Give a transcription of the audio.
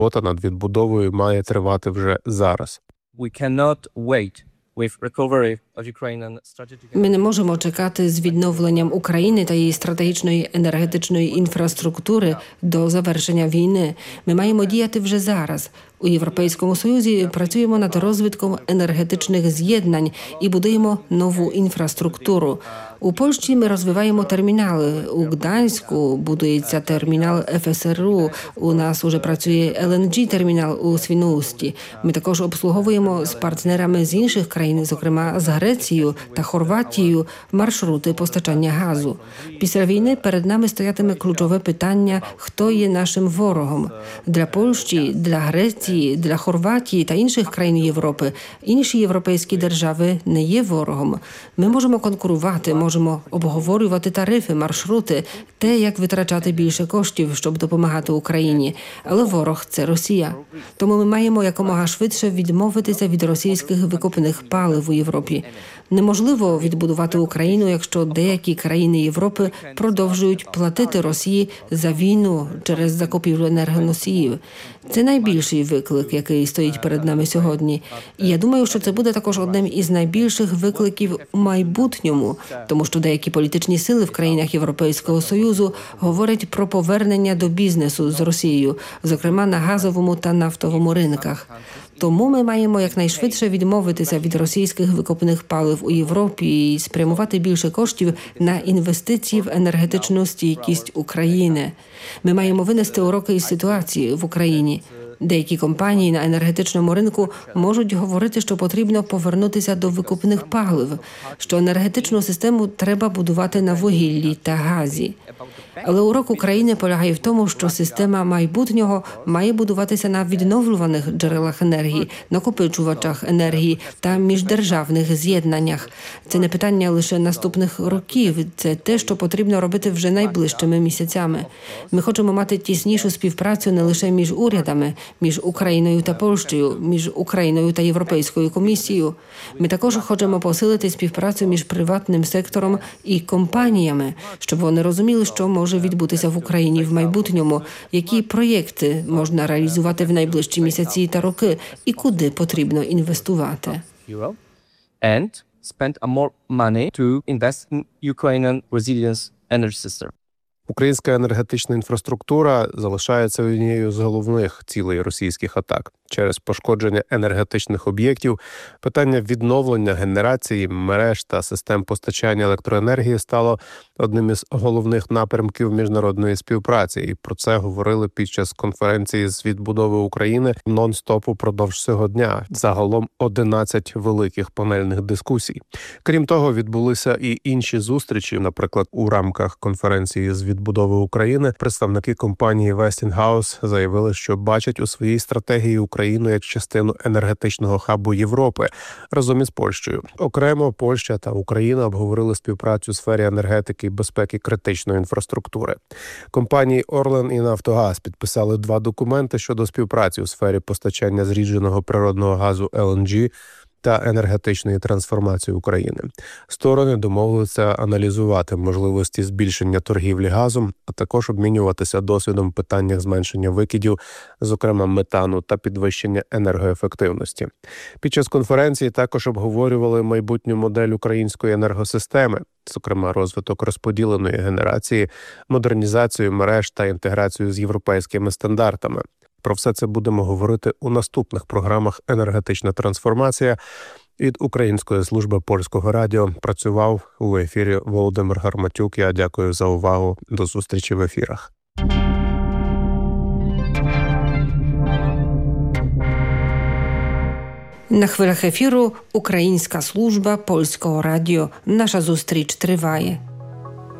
Робота над відбудовою має тривати вже зараз. Ми не можемо чекати з відновленням України та її стратегічної енергетичної інфраструктури до завершення війни. Ми маємо діяти вже зараз. У Європейському Союзі працюємо над розвитком енергетичних з'єднань і будуємо нову інфраструктуру. У Польщі ми розвиваємо термінали. У Гданську будується термінал ФСРУ. У нас уже працює LNG-термінал у Свіноусті. Ми також обслуговуємо з партнерами з інших країн, зокрема з Грецією та Хорватією, маршрути постачання газу. Після війни перед нами стоятиме ключове питання, хто є нашим ворогом. Для Польщі, для Греції, для Хорватії та інших країн Європи інші європейські держави не є ворогом. Ми можемо конкурувати, можемо обговорювати тарифи, маршрути, те, як витрачати більше коштів, щоб допомагати Україні. Але ворог – це Росія. Тому ми маємо якомога швидше відмовитися від російських викопних палив у Європі. Неможливо відбудувати Україну, якщо деякі країни Європи продовжують платити Росії за війну через закупівлю енергоносіїв. Це найбільший виклик, який стоїть перед нами сьогодні. І я думаю, що це буде також одним із найбільших викликів у майбутньому, тому що деякі політичні сили в країнах Європейського Союзу говорять про повернення до бізнесу з Росією, зокрема на газовому та нафтовому ринках. Тому ми маємо якнайшвидше відмовитися від російських викопних палив у Європі і спрямувати більше коштів на інвестиції в енергетичну стійкість України. Ми маємо винести уроки із ситуації в Україні. Деякі компанії на енергетичному ринку можуть говорити, що потрібно повернутися до викопних палив, що енергетичну систему треба будувати на вугіллі та газі. Але урок України полягає в тому, що система майбутнього має будуватися на відновлюваних джерелах енергії, накопичувачах енергії та міждержавних з'єднаннях. Це не питання лише наступних років, це те, що потрібно робити вже найближчими місяцями. Ми хочемо мати тіснішу співпрацю не лише між урядами, між Україною та Польщею, між Україною та Європейською комісією. Ми також хочемо посилити співпрацю між приватним сектором і компаніями, щоб вони розуміли, що може відбутися в Україні в майбутньому, які проєкти можна реалізувати в найближчі місяці та роки і куди потрібно інвестувати. Українська енергетична інфраструктура залишається однією з головних цілей російських атак. Через пошкодження енергетичних об'єктів питання відновлення генерації, мереж та систем постачання електроенергії стало одним із головних напрямків міжнародної співпраці. І про це говорили під час конференції з відбудови України нон-стоп упродовж цього дня. Загалом 11 великих панельних дискусій. Крім того, відбулися і інші зустрічі. Наприклад, у рамках конференції з відбудови України представники компанії Westinghouse заявили, що бачать у своїй стратегії Україну як частину енергетичного хабу Європи разом із Польщею. Окремо Польща та Україна обговорили співпрацю у сфері енергетики і безпеки критичної інфраструктури. Компанії Orlen і Нафтогаз підписали 2 документи щодо співпраці у сфері постачання зрідженого природного газу LNG та енергетичної трансформації України. Сторони домовилися аналізувати можливості збільшення торгівлі газом, а також обмінюватися досвідом в питаннях зменшення викидів, зокрема метану, та підвищення енергоефективності. Під час конференції також обговорювали майбутню модель української енергосистеми, зокрема розвиток розподіленої генерації, модернізацію мереж та інтеграцію з європейськими стандартами. Про все це будемо говорити у наступних програмах «Енергетична трансформація». Від Української служби Польського радіо працював у ефірі Володимир Гарматюк. Я дякую за увагу. До зустрічі в ефірах. На хвилях ефіру Українська служба Польського радіо. Наша зустріч триває.